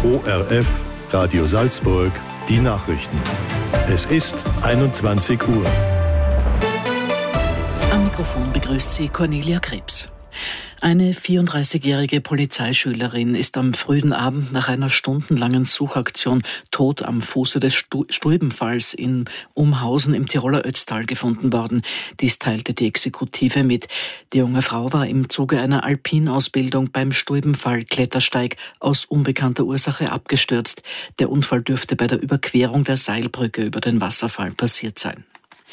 ORF Radio Salzburg, die Nachrichten. Es ist 21 Uhr. Am Mikrofon begrüßt sie Cornelia Krebs. Eine 34-jährige Polizeischülerin ist am frühen Abend nach einer stundenlangen Suchaktion tot am Fuße des Stulbenfalls in Umhausen im Tiroler Ötztal gefunden worden. Dies teilte die Exekutive mit. Die junge Frau war im Zuge einer Alpinausbildung beim Stulbenfall-Klettersteig aus unbekannter Ursache abgestürzt. Der Unfall dürfte bei der Überquerung der Seilbrücke über den Wasserfall passiert sein.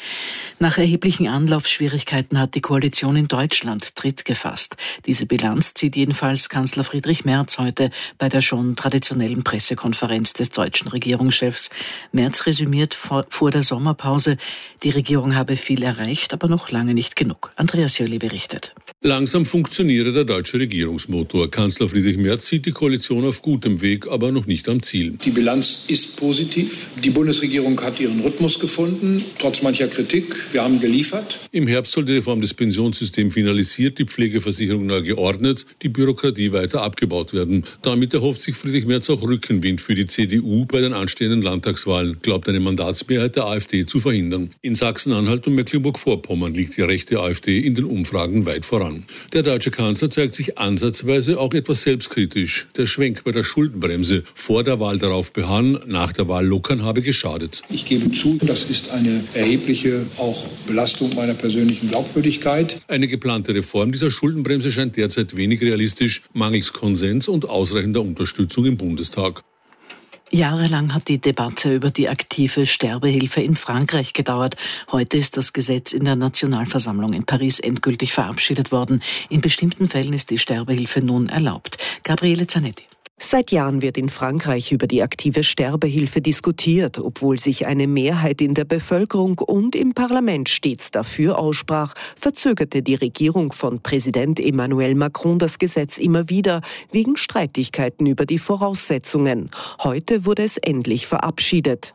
Nach erheblichen Anlaufschwierigkeiten hat die Koalition in Deutschland Tritt gefasst. Diese Bilanz zieht jedenfalls Kanzler Friedrich Merz heute bei der schon traditionellen Pressekonferenz des deutschen Regierungschefs. Merz resümiert vor der Sommerpause, die Regierung habe viel erreicht, aber noch lange nicht genug. Andreas Jöli berichtet. Langsam funktioniere der deutsche Regierungsmotor. Kanzler Friedrich Merz sieht die Koalition auf gutem Weg, aber noch nicht am Ziel. Die Bilanz ist positiv. Die Bundesregierung hat ihren Rhythmus gefunden, trotz mancher Kritik. Wir haben geliefert. Im Herbst soll die Reform des Pensionssystems finalisiert, die Pflegeversicherung neu geordnet, die Bürokratie weiter abgebaut werden. Damit erhofft sich Friedrich Merz auch Rückenwind für die CDU bei den anstehenden Landtagswahlen, glaubt eine Mandatsmehrheit der AfD zu verhindern. In Sachsen-Anhalt und Mecklenburg-Vorpommern liegt die rechte AfD in den Umfragen weit voran. Der deutsche Kanzler zeigt sich ansatzweise auch etwas selbstkritisch. Der Schwenk bei der Schuldenbremse, vor der Wahl darauf beharren, nach der Wahl lockern, habe geschadet. Ich gebe zu, das ist eine erhebliche auch Belastung meiner persönlichen Glaubwürdigkeit. Eine geplante Reform dieser Schuldenbremse scheint derzeit wenig realistisch, mangels Konsens und ausreichender Unterstützung im Bundestag. Jahrelang hat die Debatte über die aktive Sterbehilfe in Frankreich gedauert. Heute ist das Gesetz in der Nationalversammlung in Paris endgültig verabschiedet worden. In bestimmten Fällen ist die Sterbehilfe nun erlaubt. Gabriele Zanetti. Seit Jahren wird in Frankreich über die aktive Sterbehilfe diskutiert, obwohl sich eine Mehrheit in der Bevölkerung und im Parlament stets dafür aussprach, verzögerte die Regierung von Präsident Emmanuel Macron das Gesetz immer wieder wegen Streitigkeiten über die Voraussetzungen. Heute wurde es endlich verabschiedet.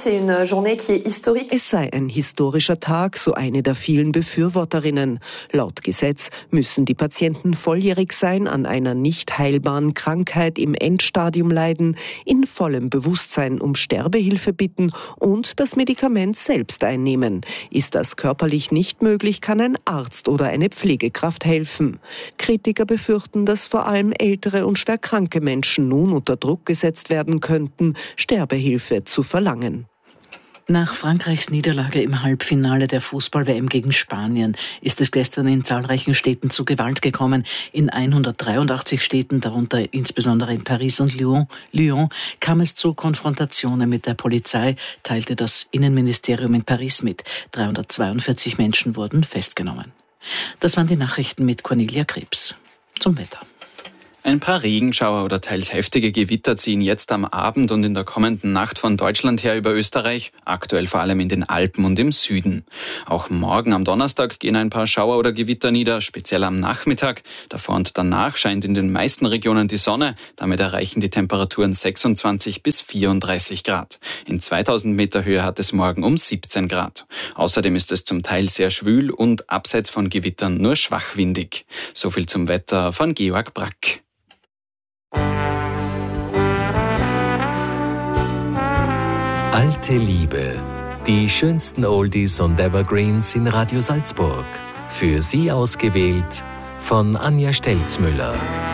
Es sei ein historischer Tag, so eine der vielen Befürworterinnen. Laut Gesetz müssen die Patienten volljährig sein, an einer nicht heilbaren Krankheit im Endstadium leiden, in vollem Bewusstsein um Sterbehilfe bitten und das Medikament selbst einnehmen. Ist das körperlich nicht möglich, kann ein Arzt oder eine Pflegekraft helfen. Kritiker befürchten, dass vor allem ältere und schwerkranke Menschen nun unter Druck gesetzt werden könnten, Sterbehilfe zu verlangen. Nach Frankreichs Niederlage im Halbfinale der Fußball-WM gegen Spanien ist es gestern in zahlreichen Städten zu Gewalt gekommen. In 183 Städten, darunter insbesondere in Paris und Lyon, kam es zu Konfrontationen mit der Polizei, teilte das Innenministerium in Paris mit. 342 Menschen wurden festgenommen. Das waren die Nachrichten mit Cornelia Krebs. Zum Wetter. Ein paar Regenschauer oder teils heftige Gewitter ziehen jetzt am Abend und in der kommenden Nacht von Deutschland her über Österreich, aktuell vor allem in den Alpen und im Süden. Auch morgen am Donnerstag gehen ein paar Schauer oder Gewitter nieder, speziell am Nachmittag. Davor und danach scheint in den meisten Regionen die Sonne, damit erreichen die Temperaturen 26 bis 34 Grad. In 2000 Meter Höhe hat es morgen um 17 Grad. Außerdem ist es zum Teil sehr schwül und abseits von Gewittern nur schwach windig. So viel zum Wetter von Georg Brack. Alte Liebe. Die schönsten Oldies und Evergreens in Radio Salzburg. Für Sie ausgewählt von Anja Stelzmüller.